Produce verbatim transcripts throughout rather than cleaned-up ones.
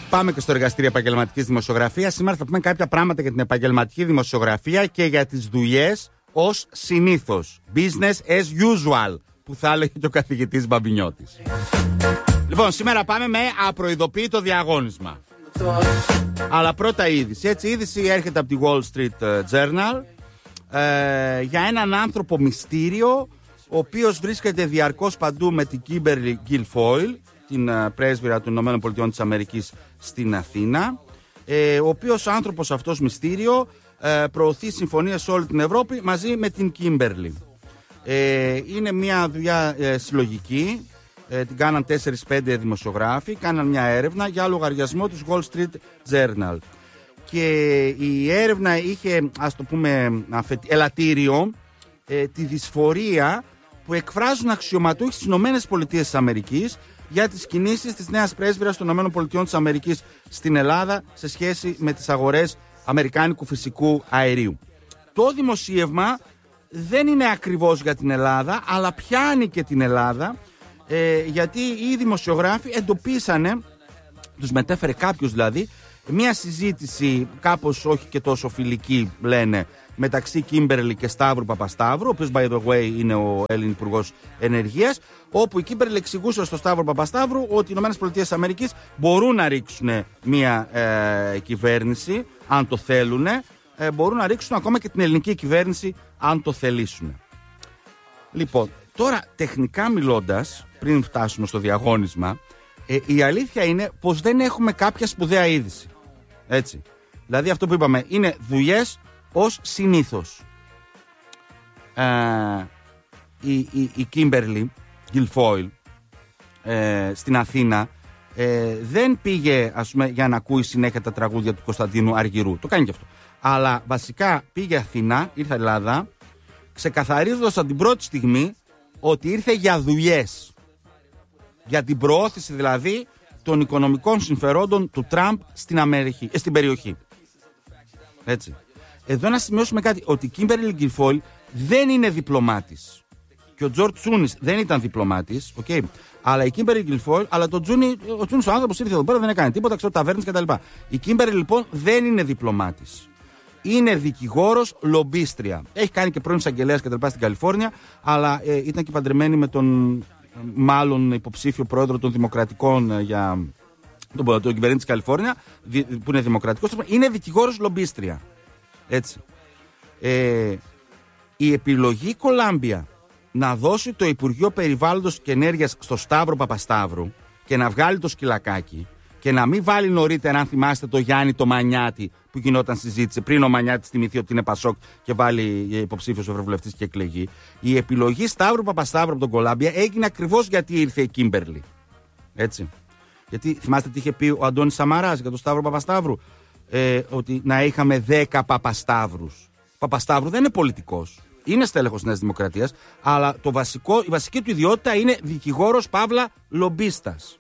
Πάμε και στο εργαστήριο επαγγελματικής δημοσιογραφίας. Σήμερα θα πούμε κάποια πράγματα για την επαγγελματική δημοσιογραφία και για τις δουλειές ως συνήθως. Business as usual, που θα έλεγε και ο καθηγητής Μπαμπινιώτης. Λοιπόν, σήμερα πάμε με απροειδοποίητο διαγώνισμα. Αλλά πρώτα είδηση. Έτσι, η είδηση έρχεται από τη Wall Street Journal ε, για έναν άνθρωπο μυστήριο, ο οποίος βρίσκεται διαρκώς παντού με την Kimberly Guilfoyle, την uh, πρέσβυρα των Ηνωμένων Πολιτειών της Αμερικής στην Αθήνα, ε, ο οποίος άνθρωπος αυτός μυστήριο ε, προωθεί συμφωνίες σε όλη την Ευρώπη μαζί με την Kimberly. Ε, είναι μια δουλειά ε, συλλογική, ε, την κάναν τέσσερα πέντε δημοσιογράφοι, κάναν μια έρευνα για λογαριασμό της Wall Street Journal. Και η έρευνα είχε, ας το πούμε, ελαττήριο ε, τη δυσφορία που εκφράζουν αξιωματούχοι στις Ηνωμένες Πολιτείες της Αμερικής για τις κινήσεις της νέας πρέσβυρας των Ηνωμένων Πολιτειών της Αμερικής στην Ελλάδα σε σχέση με τις αγορές αμερικάνικου φυσικού αερίου. Το δημοσίευμα δεν είναι ακριβώς για την Ελλάδα, αλλά πιάνει και την Ελλάδα, ε, γιατί οι δημοσιογράφοι εντοπίσανε, τους μετέφερε κάποιος δηλαδή, μια συζήτηση κάπως όχι και τόσο φιλική, λένε, μεταξύ Kimberly και Σταύρου Παπασταύρου, ο οποίος by the way είναι ο Έλλην Υπουργός Ενεργείας, όπου η Kimberly εξηγούσε στο Σταύρο Παπασταύρου ότι οι Ηνωμένες Πολιτείες της Αμερικής μπορούν να ρίξουν μια ε, κυβέρνηση αν το θέλουν, ε, μπορούν να ρίξουν ακόμα και την ελληνική κυβέρνηση αν το θελήσουν. Λοιπόν, τώρα τεχνικά μιλώντας, πριν φτάσουμε στο διαγώνισμα, ε, η αλήθεια είναι πως δεν έχουμε κάποια σπουδαία είδηση. Έτσι. Δηλαδή αυτό που είπαμε είναι δουλειές ως συνήθως. Ε, η, η, η Kimberly Guilfoyle ε, στην Αθήνα ε, δεν πήγε, ας πούμε, για να ακούει συνέχεια τα τραγούδια του Κωνσταντίνου Αργυρού. Το κάνει και αυτό. Αλλά βασικά πήγε Αθήνα, ήρθε Ελλάδα, ξεκαθαρίζοντας από την πρώτη στιγμή ότι ήρθε για δουλειές. Για την προώθηση δηλαδή των οικονομικών συμφερόντων του Τραμπ στην, Αμερική, ε, στην περιοχή. Έτσι. Εδώ να σημειώσουμε κάτι, ότι η Kimberly Guilfoyle δεν είναι διπλωμάτης. Και ο Τζορτ Τσούνις δεν ήταν διπλωμάτης, okay. Αλλά η Kimberly Guilfoyle, αλλά το Τζούνι, ο Τσούνις ο άνθρωπος ήρθε εδώ πέρα, δεν έκανε τίποτα, ξέρω ταβέρνες κτλ. Η Kimberly λοιπόν δεν είναι διπλωμάτης. Είναι δικηγόρος, λομπίστρια. Έχει κάνει και πρώην εισαγγελέας κτλ. Στην Καλιφόρνια, αλλά ε, ήταν και παντρεμένη με τον μάλλον υποψήφιο πρόεδρο των Δημοκρατικών ε, για τον, τον κυβερνήτη της Καλιφόρνια, δι, που είναι δημοκρατικός. Είναι δικηγόρος, λομπίστρια. Έτσι. Ε, η επιλογή Κολάμπια να δώσει το Υπουργείο Περιβάλλοντος και Ενέργειας στο Σταύρο Παπασταύρου και να βγάλει το σκυλακάκι και να μην βάλει νωρίτερα, αν θυμάστε, το Γιάννη το Μανιάτη που γινόταν συζήτηση πριν ο Μανιάτης θυμηθεί ότι είναι Πασόκ και βάλει υποψήφιος ευρωβουλευτής και εκλεγεί. Η επιλογή Σταύρου Παπασταύρου από τον Κολάμπια έγινε ακριβώς γιατί ήρθε η Kimberly. Έτσι. Γιατί θυμάστε τι είχε πει ο Αντώνης Σαμαράς για τον Σταύρο Παπασταύρου. Ε, ότι να είχαμε δέκα Παπασταύρους. Παπασταύρου δεν είναι πολιτικός. Είναι στέλεχος της Νέας Δημοκρατίας, αλλά το βασικό, η βασική του ιδιότητα είναι δικηγόρος παύλα λομπίστας.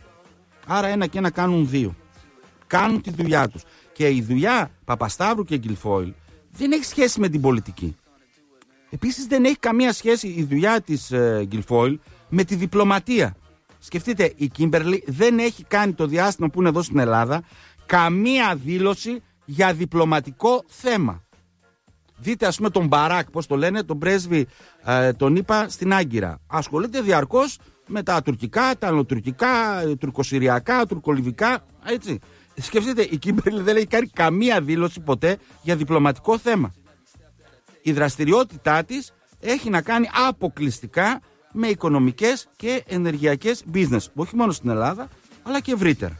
Άρα ένα και ένα κάνουν δύο. Κάνουν τη δουλειά τους. Και η δουλειά Παπασταύρου και Guilfoyle δεν έχει σχέση με την πολιτική. Επίσης δεν έχει καμία σχέση η δουλειά της ε, Guilfoyle με τη διπλωματία. Σκεφτείτε, η Kimberly δεν έχει κάνει το διάστημα που είναι εδώ στην Ελλάδα καμία δήλωση για διπλωματικό θέμα. Δείτε, ας πούμε, τον Μπαράκ, πώς το λένε, τον πρέσβη, ε, τον είπα, στην Άγκυρα. Ασχολείται διαρκώς με τα τουρκικά, τα αλλοτουρκικά, τουρκοσυριακά, τουρκολιβικά, έτσι. Σκεφτείτε, η Kimberly δεν έχει κάνει καμία δήλωση ποτέ για διπλωματικό θέμα. Η δραστηριότητά της έχει να κάνει αποκλειστικά με οικονομικές και ενεργειακές business. Όχι μόνο στην Ελλάδα, αλλά και ευρύτερα.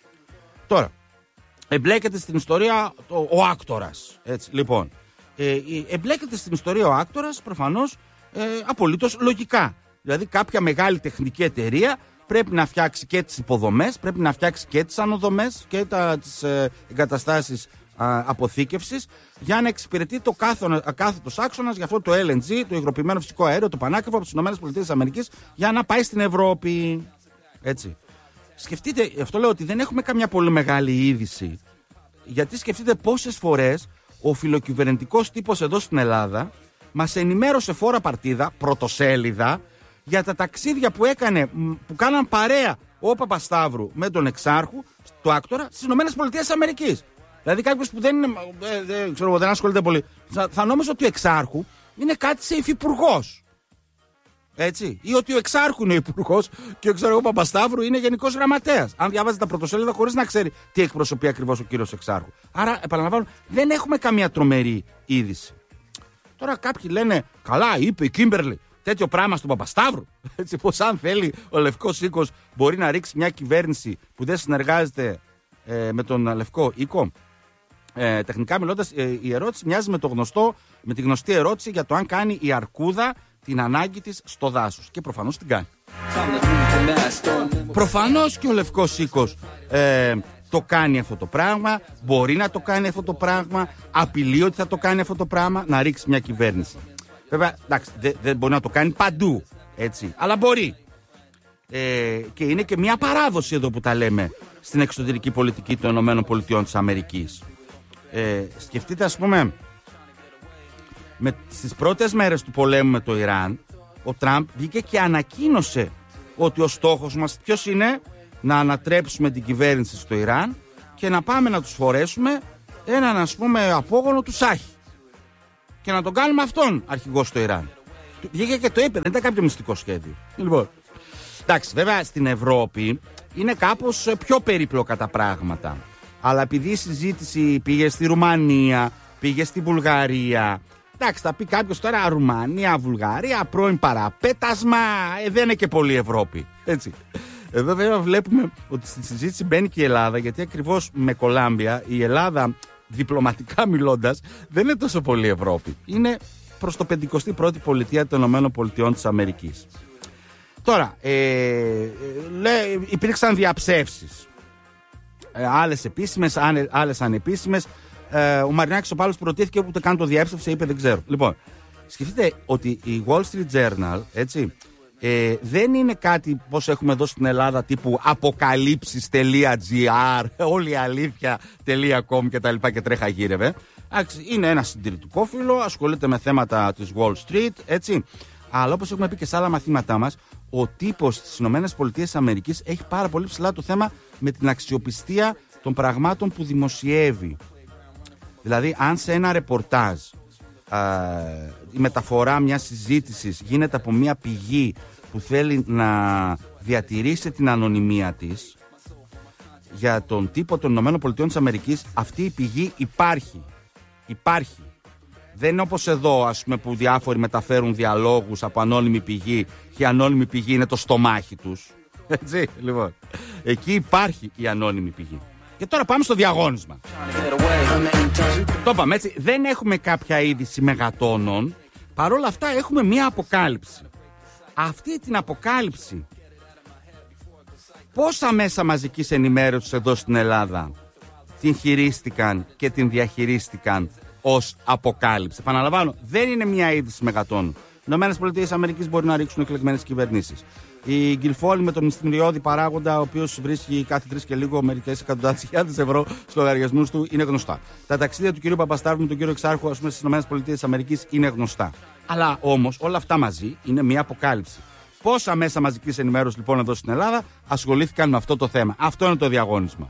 Τώρα, εμπλέκεται στην ιστορία ο, ο άκτορας. Έτσι, λοιπόν, ε, εμπλέκεται στην ιστορία ο άκτορας προφανώς ε, απολύτως λογικά. Δηλαδή κάποια μεγάλη τεχνική εταιρεία πρέπει να φτιάξει και τις υποδομές, πρέπει να φτιάξει και τις ανοδομές και τα, τις ε, εγκαταστάσεις α, αποθήκευσης για να εξυπηρετεί το κάθετος άξονας για αυτό το ελ εν τζι, το υγροποιημένο φυσικό αέριο, το πανάκριβο από τις ΗΠΑ για να πάει στην Ευρώπη. Έτσι. Σκεφτείτε, αυτό λέω ότι δεν έχουμε καμιά πολύ μεγάλη είδηση, γιατί σκεφτείτε πόσες φορές ο φιλοκυβερνητικός τύπος εδώ στην Ελλάδα μας ενημέρωσε φόρα παρτίδα, πρωτοσέλιδα, για τα ταξίδια που έκανε, που κάναν παρέα ο Παπασταύρου με τον Εξάρχου, το άκτορα, στις ΗΠΑ. Δηλαδή κάποιος που δεν, είναι, ε, ε, ξέρω, δεν ασχολείται πολύ, θα, θα νόμιζε ότι ο Εξάρχου είναι κάτι σε υφυπουργός. Έτσι. Ή ότι ο Εξάρχου είναι ο υπουργός και ο, ξέρω, ο Παπασταύρου είναι γενικός γραμματέας. Αν διαβάζει τα πρωτοσέλιδα χωρίς να ξέρει τι εκπροσωπεί ακριβώς ο κύριος Εξάρχου. Άρα, επαναλαμβάνω, δεν έχουμε καμία τρομερή είδηση. Τώρα κάποιοι λένε, καλά, είπε η Κίμπερλι τέτοιο πράγμα στον Παπασταύρου. Έτσι, πως αν θέλει ο Λευκός Οίκος μπορεί να ρίξει μια κυβέρνηση που δεν συνεργάζεται ε, με τον Λευκό Οίκο. Ε, τεχνικά μιλώντας, ε, η ερώτηση μοιάζει με, το γνωστό, με τη γνωστή ερώτηση για το αν κάνει η αρκούδα την ανάγκη της στο δάσος. Και προφανώς την κάνει. Προφανώς και ο Λευκός Οίκος ε, το κάνει αυτό το πράγμα, μπορεί να το κάνει αυτό το πράγμα, απειλεί ότι θα το κάνει αυτό το πράγμα, να ρίξει μια κυβέρνηση. Βέβαια, εντάξει, δεν δε μπορεί να το κάνει παντού, έτσι, αλλά μπορεί. Ε, και είναι και μια παράδοση εδώ που τα λέμε στην εξωτερική πολιτική των ΗΠΑ. Ε, σκεφτείτε, ας πούμε, με, στις πρώτες μέρες του πολέμου με το Ιράν, ο Τραμπ βγήκε και ανακοίνωσε ότι ο στόχος μας ποιος είναι? Να ανατρέψουμε την κυβέρνηση στο Ιράν και να πάμε να τους φορέσουμε έναν, ας πούμε, απόγονο του Σάχη και να τον κάνουμε αυτόν αρχηγό στο Ιράν. Βγήκε και το είπε, δεν ήταν κάποιο μυστικό σχέδιο. Λοιπόν, εντάξει, βέβαια στην Ευρώπη είναι κάπως πιο περίπλοκα τα πράγματα. Αλλά επειδή η συζήτηση πήγε στη Ρουμανία, πήγε στη Βουλγαρία. Εντάξει, θα πει κάποιος τώρα Ρουμανία, Βουλγαρία, πρώην παραπέτασμα, ε, δεν είναι και πολύ Ευρώπη. Έτσι. Εδώ βέβαια βλέπουμε ότι στη συζήτηση μπαίνει και η Ελλάδα, γιατί ακριβώς με Κολάμπια η Ελλάδα, διπλωματικά μιλώντας, δεν είναι τόσο πολύ Ευρώπη. Είναι προς το πενηκοστή πρώτη πολιτεία των ΗΠΑ. Τώρα, ε, ε, λέ, υπήρξαν διαψεύσεις. Ε, άλλες επίσημες, άλλες ανεπίσημες. Ε, ο Μαρινάκης ο Πάλος προτίθηκε, ούτε καν το διέψευσε, είπε δεν ξέρω. Λοιπόν, σκεφτείτε ότι η Wall Street Journal, έτσι, ε, δεν είναι κάτι πως έχουμε εδώ στην Ελλάδα τύπου αποκαλύψεις τελεία τζι άρ, όλη η αλήθεια τελεία κομ και τα λοιπά και τρέχα γύρευε. Είναι ένα συντηρητικό φύλλο, ασχολείται με θέματα της Wall Street, έτσι. Αλλά όπως έχουμε πει και σε άλλα μαθήματά μας, ο τύπος στις ΗΠΑ έχει πάρα πολύ ψηλά το θέμα με την αξιοπιστία των πραγμάτων που δημοσιεύει. Δηλαδή, αν σε ένα ρεπορτάζ α, η μεταφορά μιας συζήτησης γίνεται από μια πηγή που θέλει να διατηρήσει την ανωνυμία της, για τον τύπο των ΗΠΑ αυτή η πηγή υπάρχει. Υπάρχει. Δεν είναι όπως εδώ, ας πούμε, που διάφοροι μεταφέρουν διαλόγους από ανώνυμη πηγή και η ανώνυμη πηγή είναι το στομάχι τους. Έτσι, λοιπόν. Εκεί υπάρχει η ανώνυμη πηγή. Και τώρα πάμε στο διαγώνισμα. Το είπαμε έτσι, δεν έχουμε κάποια είδηση μεγατόνων, παρόλα αυτά έχουμε μία αποκάλυψη. Αυτή την αποκάλυψη, πόσα μέσα μαζικής ενημέρωσης εδώ στην Ελλάδα την χειρίστηκαν και την διαχειρίστηκαν ως αποκάλυψη? Επαναλαμβάνω, δεν είναι μία είδηση μεγατόνων. Οι ΗΠΑ μπορεί να ρίξουν εκλεγμένες κυβερνήσεις. Η Γκυλφόλη με τον μυστηριώδη παράγοντα, ο οποίος βρίσκει κάθε τρεις και λίγο μερικές εκατοντάδες χιλιάδες ευρώ στους λογαριασμούς του, είναι γνωστά. Τα ταξίδια του κ. Παπασταύρου με τον κύριο Εξάρχου, ας πούμε, στις ΗΠΑ είναι γνωστά. Αλλά όμως όλα αυτά μαζί είναι μια αποκάλυψη. Πόσα μέσα μαζικής ενημέρωσης λοιπόν εδώ στην Ελλάδα ασχολήθηκαν με αυτό το θέμα? Αυτό είναι το διαγώνισμα.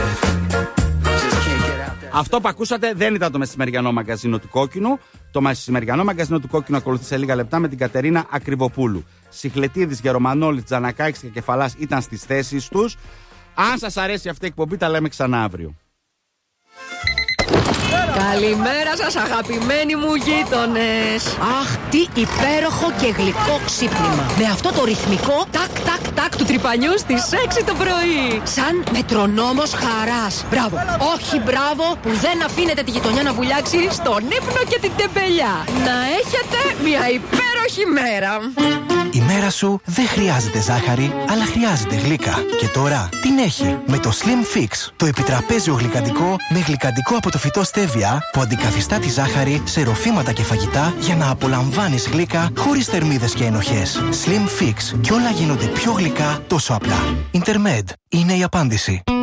Αυτό που ακούσατε δεν ήταν το μεσημεριανό μαγκαζίνο του Κόκκινου. Το μεσημεριανό μαγκαζίνο του Κόκκινου ακολουθεί σε λίγα λεπτά με την Κατερίνα Ακριβοπούλου. Σιχλετίδης, Γερομανόλης, Τζανακάκης και Κεφαλάς ήταν στις θέσεις τους. Αν σας αρέσει αυτή η εκπομπή, τα λέμε ξανά αύριο. Καλημέρα σας, αγαπημένοι μου γείτονες. Αχ, τι υπέροχο και γλυκό ξύπνημα. Με αυτό το ρυθμικό τάκ τάκ τάκ του τρυπανιού στις έξι το πρωί. Σαν μετρονόμος χαράς. Μπράβο. Όχι μπράβο που δεν αφήνετε τη γειτονιά να βουλιάξει στον ύπνο και την τεμπελιά. Να έχετε μια υπέροχη μέρα. Η μέρα σου δεν χρειάζεται ζάχαρη, αλλά χρειάζεται γλύκα. Και τώρα την έχει με το Slim Fix, το επιτραπέζιο γλυκαντικό με γλυκαντικό από το φυτό στέβια που αντικαθιστά τη ζάχαρη σε ροφήματα και φαγητά για να απολαμβάνεις γλύκα χωρίς θερμίδες και ενοχές. Slim Fix, και όλα γίνονται πιο γλυκά τόσο απλά. Intermed είναι η απάντηση.